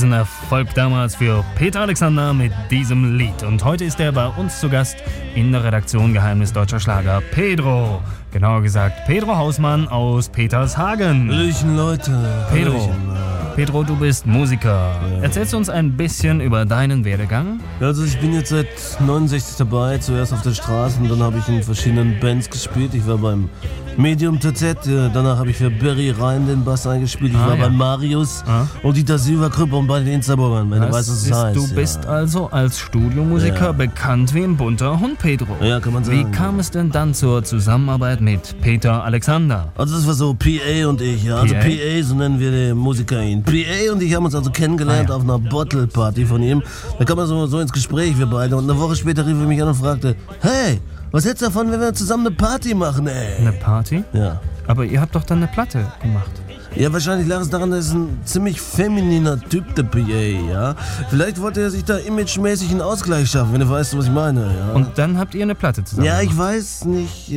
großen Erfolg damals für Peter Alexander mit diesem Lied. Und heute ist er bei uns zu Gast in der Redaktion Geheimnis Deutscher Schlager, Pedro. Genauer gesagt, Pedro Hausmann aus Petershagen. Hallöchen, Leute. Pedro, du bist Musiker. Ja. Erzählst du uns ein bisschen über deinen Werdegang? Also ich bin jetzt seit 69 dabei, zuerst auf der Straße und dann habe ich in verschiedenen Bands gespielt. Ich war beim Medium TZ, danach habe ich für Barry Rhein den Bass eingespielt. Ich war bei Marius und Dieter Silberkrüpp und bei den Insterburgern, wenn du weißt, was es heißt. Du bist also als Studiomusiker bekannt wie ein bunter Hund, Pedro. Ja, kann man sagen. Wie kam es denn dann zur Zusammenarbeit mit Peter Alexander? Also das war so PA und ich, ja. Also PA, so nennen wir den Musiker ihn. PA und ich haben uns also kennengelernt auf einer Bottle-Party von ihm. Da kam man so ins Gespräch, wir beide. Und eine Woche später rief er mich an und fragte, hey, was hältst du davon, wenn wir zusammen eine Party machen, ey? Eine Party? Ja. Aber ihr habt doch dann eine Platte gemacht. Ja, wahrscheinlich lag es daran, dass es ein ziemlich femininer Typ, der PA, ja. Vielleicht wollte er sich da imagemäßig einen Ausgleich schaffen, wenn du weißt, was ich meine, ja. Und dann habt ihr eine Platte zusammen gemacht. Ich weiß nicht,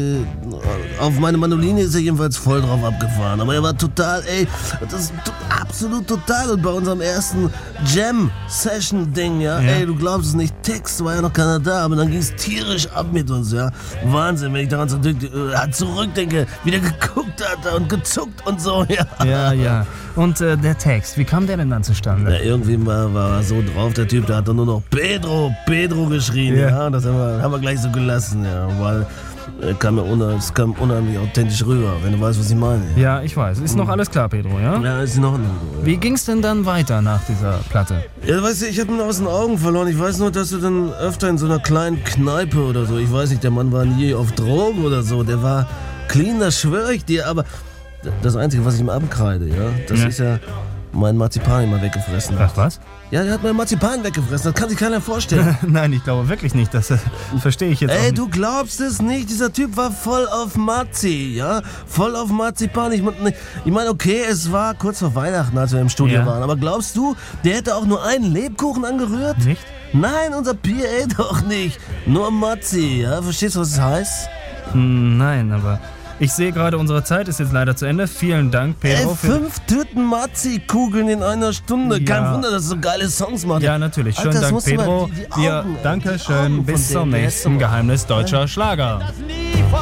auf meine Mandoline ist er jedenfalls voll drauf abgefahren, aber er war total, das ist absolut total. Und bei unserem ersten Jam-Session-Ding, ey, du glaubst es nicht, Text war ja noch keiner da, aber dann ging es tierisch ab mit uns, ja. Wahnsinn, wenn ich daran zurückdenke, wie der geguckt hat und gezuckt und so, Ja. Und der Text, wie kam der denn dann zustande? Ja, irgendwie war er so drauf, der Typ, der hat dann nur noch Pedro geschrien, ja. Das haben wir gleich so gelassen, ja, weil es kam unheimlich authentisch rüber, wenn du weißt, was ich meine. Ja, ich weiß. Ist noch alles klar, Pedro, ja? Ja, ist noch nicht. Ja. Wie ging's denn dann weiter nach dieser Platte? Ja, weißt du, ich hab ihn aus den Augen verloren. Ich weiß nur, dass du dann öfter in so einer kleinen Kneipe oder so, ich weiß nicht, der Mann war nie auf Drogen oder so, der war clean, das schwöre ich dir, aber das Einzige, was ich ihm abkreide, das ist ja mein Marzipan immer weggefressen hat. Ach, was? Ja, der hat mein Marzipan weggefressen, das kann sich keiner vorstellen. Nein, ich glaube wirklich nicht, das verstehe ich jetzt auch nicht. Du glaubst es nicht, dieser Typ war voll auf Marzi, ja? Voll auf Marzipan. Ich meine, okay, es war kurz vor Weihnachten, als wir im Studio waren, aber glaubst du, der hätte auch nur einen Lebkuchen angerührt? Nicht? Nein, unser PA doch nicht. Nur Marzi, ja? Verstehst du, was es heißt? Nein, aber ich sehe gerade, unsere Zeit ist jetzt leider zu Ende. Vielen Dank, Pedro. 5 Tüten Marzi-Kugeln in einer Stunde. Ja. Kein Wunder, dass er so geile Songs macht. Ja, natürlich. Schönen Dank, Pedro. Danke schön. Bis zum nächsten Geheimnis Deutscher Schlager.